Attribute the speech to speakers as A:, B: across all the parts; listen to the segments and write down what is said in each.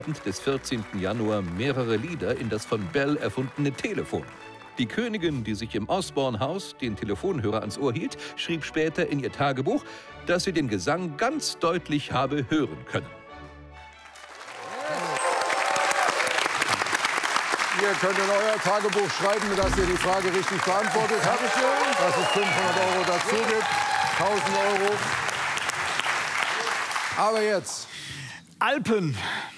A: des 14. Januar mehrere Lieder in das von Bell erfundene Telefon. Die Königin, die sich im Osborne-Haus den Telefonhörer ans Ohr hielt, schrieb später in ihr Tagebuch, dass sie den Gesang ganz deutlich habe hören können.
B: Ihr könnt in euer Tagebuch schreiben, dass ihr die Frage richtig beantwortet habt. Dass es 500 € dazu gibt. 1000 €. Aber jetzt.
C: Alpen.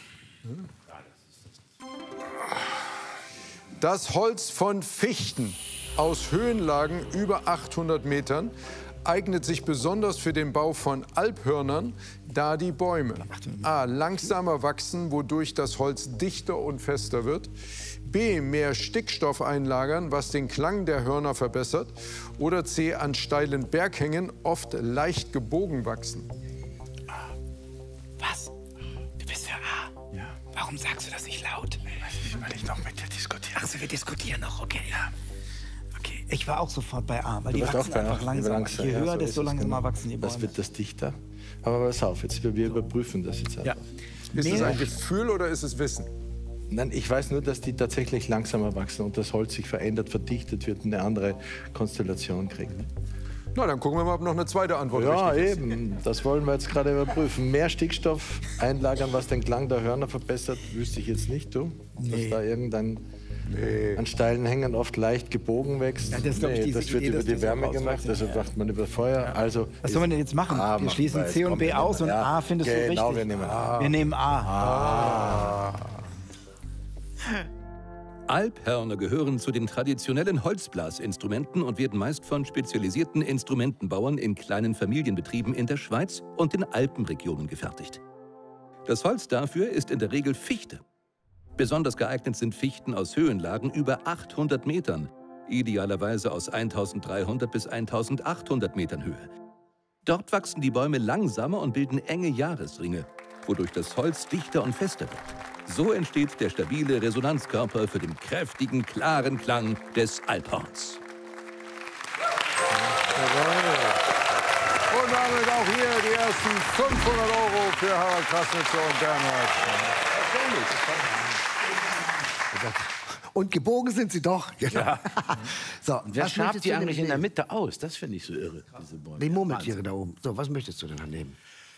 B: Das Holz von Fichten aus Höhenlagen über 800 Metern eignet sich besonders für den Bau von Alphörnern, da die Bäume a. langsamer wachsen, wodurch das Holz dichter und fester wird, b. mehr Stickstoff einlagern, was den Klang der Hörner verbessert, oder c. an steilen Berghängen oft leicht gebogen wachsen.
C: Was? Du bist für A? Ja. Warum sagst du das nicht laut?
D: Weil ich noch mit dir diskutiere.
C: Ach so, wir diskutieren noch, okay. Ja. Okay. Ich war auch sofort bei A, weil die wachsen einfach langsam. Je höher, desto langsamer wachsen die Bäume.
D: Was wird das dichter? Aber pass auf, wir überprüfen das jetzt.
C: Ja.
B: Ist es ein Gefühl oder ist es Wissen?
D: Nein, ich weiß nur, dass die tatsächlich langsamer wachsen und das Holz sich verändert, verdichtet wird und eine andere Konstellation kriegt.
B: Na, dann gucken wir mal, ob noch eine zweite Antwort
D: Ja,
B: richtig ist.
D: eben. Das wollen wir jetzt gerade überprüfen. Mehr Stickstoff einlagern, was den Klang der Hörner verbessert, wüsste ich jetzt nicht, du? Dass da irgendein an steilen Hängen oft leicht gebogen wächst.
C: Ja, das
D: das wird über die Wärme gemacht, also macht man über Feuer. Ja. Also
C: was sollen wir denn jetzt machen? Wir schließen C und B aus und A findest du richtig.
D: Genau, wir nehmen A.
C: Wir nehmen A.
A: Alphörner gehören zu den traditionellen Holzblasinstrumenten und werden meist von spezialisierten Instrumentenbauern in kleinen Familienbetrieben in der Schweiz und den Alpenregionen gefertigt. Das Holz dafür ist in der Regel Fichte. Besonders geeignet sind Fichten aus Höhenlagen über 800 Metern, idealerweise aus 1300 bis 1800 Metern Höhe. Dort wachsen die Bäume langsamer und bilden enge Jahresringe, wodurch das Holz dichter und fester wird. So entsteht der stabile Resonanzkörper für den kräftigen, klaren Klang des Alphorns.
B: Und damit auch hier die ersten 500 € für Harald Krasnitzer und Bernhard.
E: Und gebogen sind sie doch.
F: Ja.
E: So,
F: Wer schabt die eigentlich in der Mitte aus? Das finde ich so irre, diese Bäume.
E: Die Murmeltiere da oben. So, was möchtest du denn nehmen?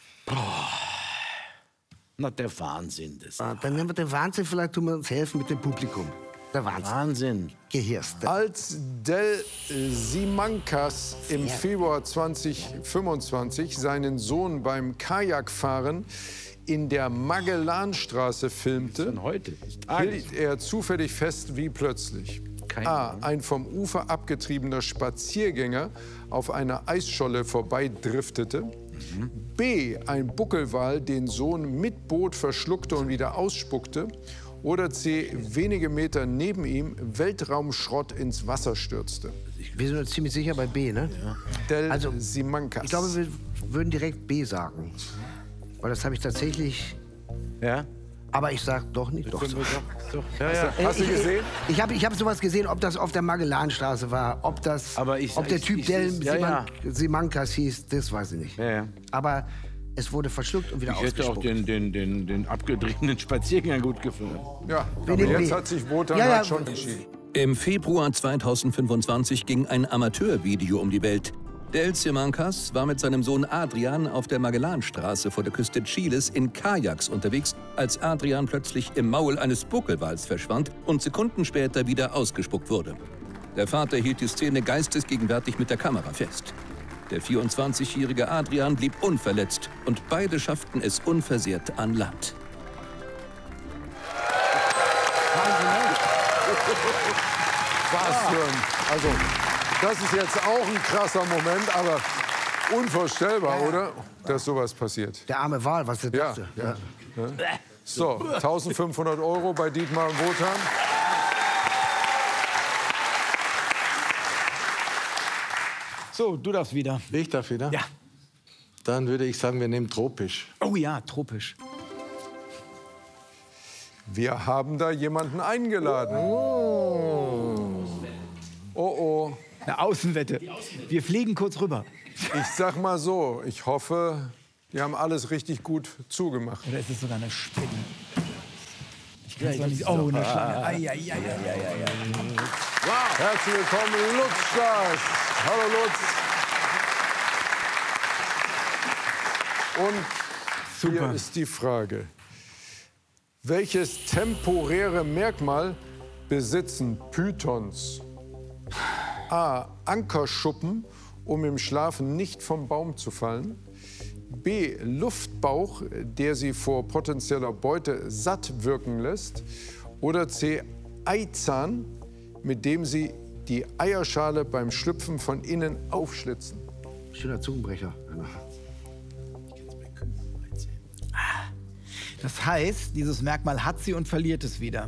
F: Na, der Wahnsinn.
E: Dann nehmen wir den Wahnsinn, vielleicht tun wir uns helfen mit dem Publikum. Der Wahnsinn.
F: Wahnsinn.
E: Gehirste.
B: Als Del Simancas im Februar 2025 seinen Sohn beim Kajakfahren in der Magellanstraße filmte, hielt er zufällig fest, wie plötzlich. A. Ein vom Ufer abgetriebener Spaziergänger auf einer Eisscholle vorbeidriftete. B. Ein Buckelwal den Sohn mit Boot verschluckte und wieder ausspuckte. Oder C. Wenige Meter neben ihm Weltraumschrott ins Wasser stürzte.
E: Wir sind uns ziemlich sicher bei B, ne?
B: Ja. Del Simancas.
E: Ich glaube, wir würden direkt B sagen. Weil das habe ich tatsächlich...
F: Ja?
E: Aber ich sag doch nicht. Doch.
F: Ja.
B: Hast du gesehen?
E: Ich hab sowas gesehen, ob das auf der Magellanstraße war, ob der Typ Del Simancas hieß, das weiß ich nicht.
F: Ja.
E: Aber es wurde verschluckt und wieder ausgespuckt.
F: Ich hätte auch den abgedrehten Spaziergänger gut gefunden.
B: Ja, aber jetzt hat sich Wotan schon entschieden.
A: Im Februar 2025 ging ein Amateurvideo um die Welt. Del Simancas war mit seinem Sohn Adrian auf der Magellanstraße vor der Küste Chiles in Kajaks unterwegs, als Adrian plötzlich im Maul eines Buckelwals verschwand und Sekunden später wieder ausgespuckt wurde. Der Vater hielt die Szene geistesgegenwärtig mit der Kamera fest. Der 24-jährige Adrian blieb unverletzt und beide schafften es unversehrt an Land.
B: Also, das ist jetzt auch ein krasser Moment, aber unvorstellbar, oder? Dass sowas passiert.
E: Der arme Wal, was ist das?
B: Ja. So, 1500 € bei Dietmar und Wotan.
C: So, du darfst wieder.
D: Ich darf wieder?
C: Ja.
D: Dann würde ich sagen, wir nehmen tropisch.
C: Oh ja, tropisch.
B: Wir haben da jemanden eingeladen. Oh.
C: Eine Außenwette. Wir fliegen kurz rüber.
B: Ich sag mal so, ich hoffe, die haben alles richtig gut zugemacht.
C: Oder ist es sogar eine Spinne? Ich kann es nicht. Oh, eine Schlange.
B: Wow. Herzlich willkommen, Lutz Staes. Hallo Lutz. Und hier ist die Frage. Welches temporäre Merkmal besitzen Pythons? A. Ankerschuppen, um im Schlafen nicht vom Baum zu fallen. B. Luftbauch, der sie vor potenzieller Beute satt wirken lässt. Oder C. Eizahn, mit dem sie die Eierschale beim Schlüpfen von innen aufschlitzen.
E: Schöner Zungenbrecher.
C: Das heißt, dieses Merkmal hat sie und verliert es wieder.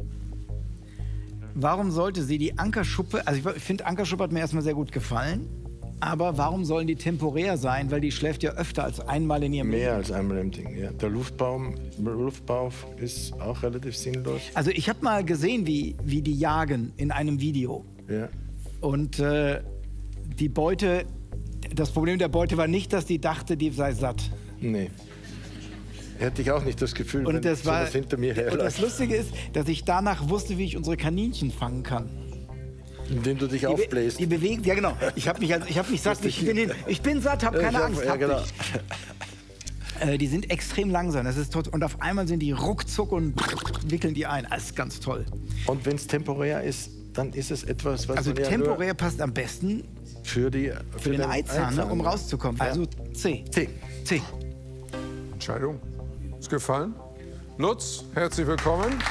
C: Warum sollte sie die Ankerschuppe, also ich finde, Ankerschuppe hat mir erstmal sehr gut gefallen, aber warum sollen die temporär sein? Weil die schläft ja öfter als einmal in ihrem Leben.
D: Mehr als einmal im Ding, ja. Der Luftbauch ist auch relativ sinnlos.
C: Also ich habe mal gesehen, wie die jagen in einem Video.
D: Ja.
C: Und die Beute, das Problem der Beute war nicht, dass die dachte, die sei satt.
D: Nee. Hätte ich auch nicht das Gefühl,
C: und
D: wenn
C: das war,
D: sowas hinter mir herläuft.
C: Und das Lustige ist, dass ich danach wusste, wie ich unsere Kaninchen fangen kann.
D: Indem du dich aufbläst.
C: Die bewegen, ja genau. Ich habe mich satt, ich bin satt, habe keine Angst.
D: Ja, genau.
C: Die sind extrem langsam, das ist tot, und auf einmal sind die ruckzuck und wickeln die ein. Das ist ganz toll.
D: Und wenn es temporär ist, dann ist es etwas, was
C: also temporär passt am besten
D: für den
C: Eizahn, ne, um rauszukommen. Ja. Also C.
B: Entscheidung. Ist gefallen? Lutz, herzlich willkommen. Ein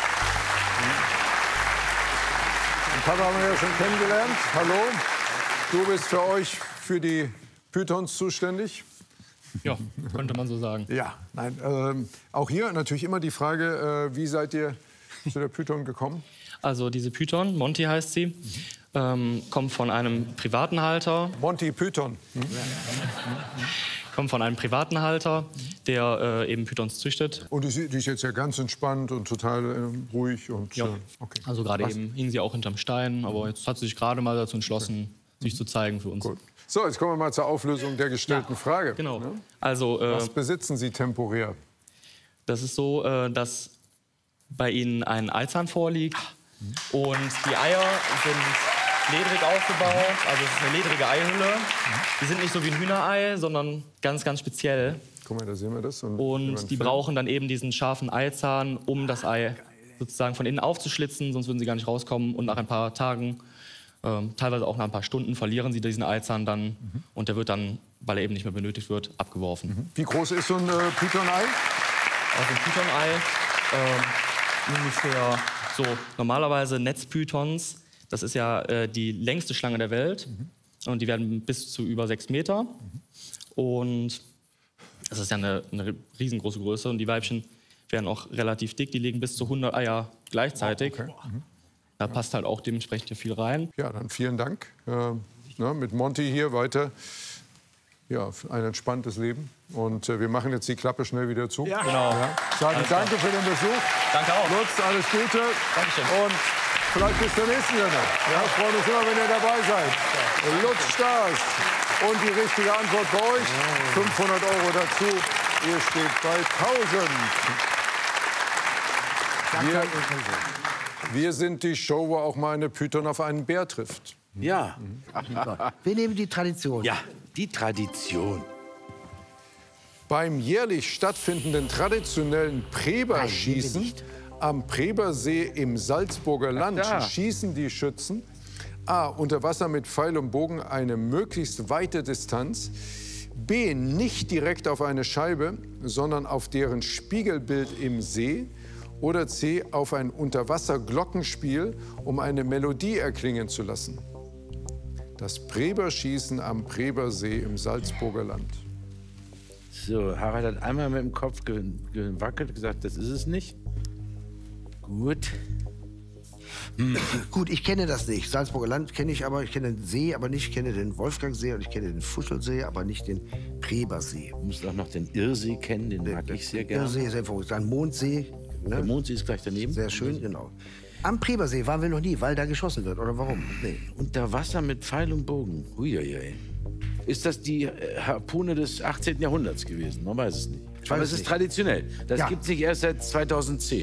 B: paar haben wir ja schon kennengelernt. Hallo. Du bist für die Pythons zuständig.
G: Ja, könnte man so sagen.
B: Ja, nein. Auch hier natürlich immer die Frage, wie seid ihr zu der Python gekommen?
G: Also diese Python, Monty heißt sie, kommt von einem privaten Halter.
B: Monty Python.
G: Kommt von einem privaten Halter, der eben Pythons züchtet.
B: Und die ist jetzt ja ganz entspannt und total ruhig. Und,
G: ja.
B: Okay.
G: Also gerade eben hing sie auch hinterm Stein, aber jetzt hat sie sich gerade mal dazu entschlossen, sich zu zeigen für uns.
B: Gut. So, jetzt kommen wir mal zur Auflösung der gestellten Frage.
G: Genau.
B: Ne?
G: Also,
B: was besitzen Sie temporär?
G: Das ist so, dass bei Ihnen ein Eizahn vorliegt und die Eier sind ledrig aufgebaut, also es ist eine ledrige Eihülle. Die sind nicht so wie ein Hühnerei, sondern ganz, ganz speziell.
B: Guck mal, da sehen wir das.
G: Und die brauchen dann eben diesen scharfen Eizahn, um das Ei sozusagen von innen aufzuschlitzen, sonst würden sie gar nicht rauskommen. Und nach ein paar Tagen, teilweise auch nach ein paar Stunden, verlieren sie diesen Eizahn dann. Und der wird dann, weil er eben nicht mehr benötigt wird, abgeworfen.
B: Wie groß ist so ein Python-Ei?
G: Also ein Python-Ei ungefähr so normalerweise Netzpythons. Das ist ja die längste Schlange der Welt. Und die werden bis zu über 6 Meter. Und das ist ja eine riesengroße Größe. Und die Weibchen werden auch relativ dick. Die legen bis zu 100 Eier gleichzeitig. Okay. Da passt halt auch dementsprechend viel rein.
B: Ja, dann vielen Dank. Mit Monty hier weiter. Ja, ein entspanntes Leben. Und wir machen jetzt die Klappe schnell wieder zu.
G: Ja, genau.
B: Ja. Sagen danke für den Besuch.
G: Danke auch.
B: Lutz, alles Gute.
G: Dankeschön.
B: Und vielleicht bis zum nächsten Jahr noch. Ja, freuen uns immer, wenn ihr dabei seid. Ja. Lutz Staes. Und die richtige Antwort bei euch. 500 € dazu. Ihr steht bei 1000. Wir sind die Show, wo auch mal eine Python auf einen Bär trifft.
F: Ja.
E: Wir nehmen die Tradition.
F: Ja, die Tradition.
B: Beim jährlich stattfindenden traditionellen Preberschießen am Prebersee im Salzburger Land schießen die Schützen A. unter Wasser mit Pfeil und Bogen eine möglichst weite Distanz, B. nicht direkt auf eine Scheibe, sondern auf deren Spiegelbild im See, oder C. auf ein Unterwasser-Glockenspiel, um eine Melodie erklingen zu lassen. Das Preberschießen am Prebersee im Salzburger Land.
F: So, Harald hat einmal mit dem Kopf gewackelt, gesagt, das ist es nicht. Gut.
E: Gut, ich kenne das nicht. Salzburger Land kenne ich aber. Ich kenne den See, aber nicht. Ich kenne den Wolfgangsee und ich kenne den Fuschelsee, aber nicht den Prebersee.
F: Du musst auch noch den Irrsee kennen, den mag ich sehr gerne.
E: Irrsee ist hervorragend. Ein Mondsee. Ne?
F: Der Mondsee ist gleich daneben.
E: Sehr schön, genau. Am Prebersee waren wir noch nie, weil da geschossen wird. Oder warum? Nee.
F: Unter Wasser mit Pfeil und Bogen. Huiuiui. Ist das die Harpune des 18. Jahrhunderts gewesen? Man weiß es nicht. Aber es ist traditionell. Das gibt es nicht erst seit 2010.